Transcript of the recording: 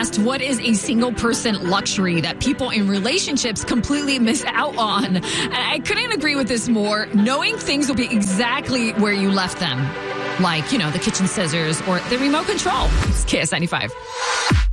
asked, what is a single person luxury that people in relationships completely miss out on? And I couldn't agree with this more. Knowing things will be exactly where you left them. Like, the kitchen scissors or the remote control. It's KS95.